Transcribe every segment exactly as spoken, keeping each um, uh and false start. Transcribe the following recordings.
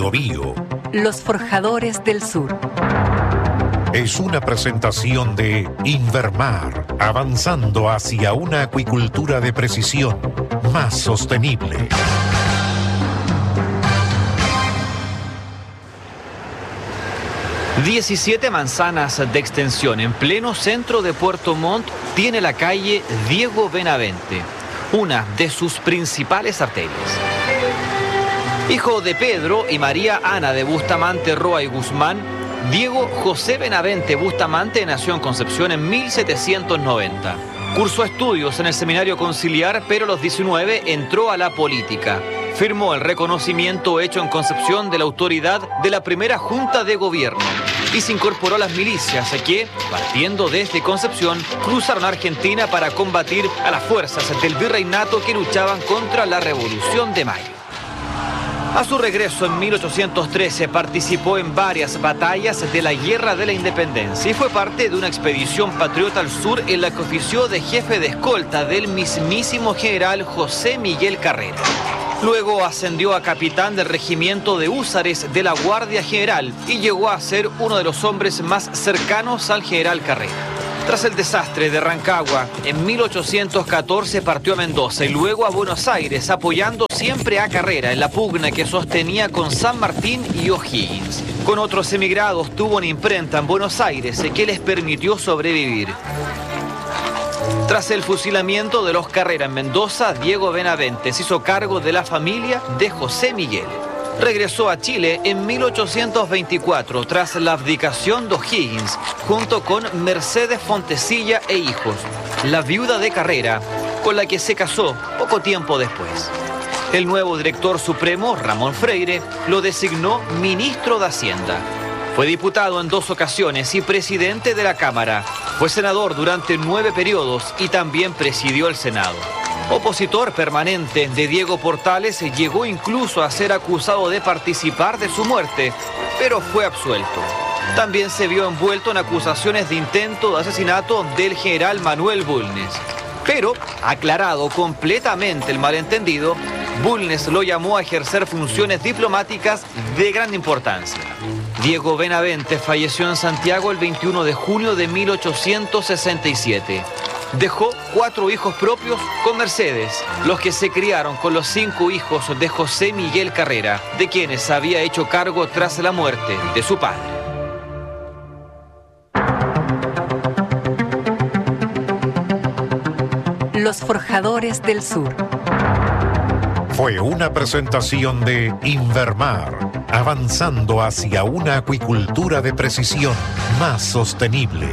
Biobío. Los Forjadores del Sur. Es una presentación de Invermar, avanzando hacia una acuicultura de precisión más sostenible. diecisiete manzanas de extensión en pleno centro de Puerto Montt tiene la calle Diego Benavente, una de sus principales arterias. Hijo de Pedro y María Ana de Bustamante Roa y Guzmán, Diego José Benavente Bustamante nació en Concepción en mil setecientos noventa. Cursó estudios en el Seminario Conciliar, pero a los diecinueve entró a la política. Firmó el reconocimiento hecho en Concepción de la autoridad de la primera Junta de Gobierno y se incorporó a las milicias que, partiendo desde Concepción, cruzaron a Argentina para combatir a las fuerzas del virreinato que luchaban contra la Revolución de Mayo. A su regreso en mil ochocientos trece participó en varias batallas de la Guerra de la Independencia y fue parte de una expedición patriota al sur en la que ofició de jefe de escolta del mismísimo general José Miguel Carrera. Luego ascendió a capitán del regimiento de húsares de la Guardia General y llegó a ser uno de los hombres más cercanos al general Carrera. Tras el desastre de Rancagua, en mil ochocientos catorce partió a Mendoza y luego a Buenos Aires, apoyando siempre a Carrera en la pugna que sostenía con San Martín y O'Higgins. Con otros emigrados tuvo una imprenta en Buenos Aires que les permitió sobrevivir. Tras el fusilamiento de los Carrera en Mendoza, Diego Benavente se hizo cargo de la familia de José Miguel. Regresó a Chile en mil ochocientos veinticuatro tras la abdicación de O'Higgins, junto con Mercedes Fontecilla e hijos, la viuda de Carrera, con la que se casó poco tiempo después. El nuevo director supremo, Ramón Freire, lo designó ministro de Hacienda. Fue diputado en dos ocasiones y presidente de la Cámara. Fue senador durante nueve periodos y también presidió el Senado. Opositor permanente de Diego Portales, llegó incluso a ser acusado de participar de su muerte, pero fue absuelto. También se vio envuelto en acusaciones de intento de asesinato del general Manuel Bulnes. Pero, aclarado completamente el malentendido, Bulnes lo llamó a ejercer funciones diplomáticas de gran importancia. Diego Benavente falleció en Santiago el veintiuno de junio de mil ochocientos sesenta y siete. Dejó cuatro hijos propios con Mercedes, los que se criaron con los cinco hijos de José Miguel Carrera, de quienes había hecho cargo tras la muerte de su padre. Los Forjadores del Sur. Fue una presentación de Invermar, avanzando hacia una acuicultura de precisión más sostenible.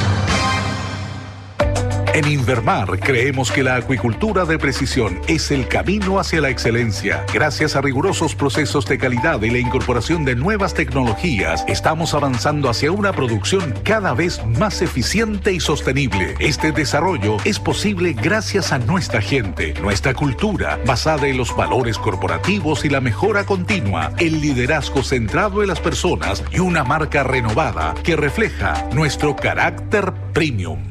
En Invermar creemos que la acuicultura de precisión es el camino hacia la excelencia. Gracias a rigurosos procesos de calidad y la incorporación de nuevas tecnologías, estamos avanzando hacia una producción cada vez más eficiente y sostenible. Este desarrollo es posible gracias a nuestra gente, nuestra cultura, basada en los valores corporativos y la mejora continua, el liderazgo centrado en las personas y una marca renovada que refleja nuestro carácter premium.